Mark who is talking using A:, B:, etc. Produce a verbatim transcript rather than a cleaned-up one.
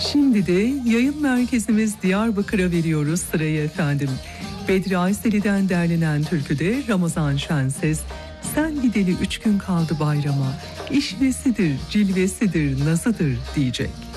A: Şimdi de yayın merkezimiz Diyarbakır'a veriyoruz sırayı efendim. Bedri Ayseli'den derlenen türküde Ramazan Şenses, sen gideli üç gün kaldı bayrama, İşvesidir, cilvesidir, nazıdır diyecek.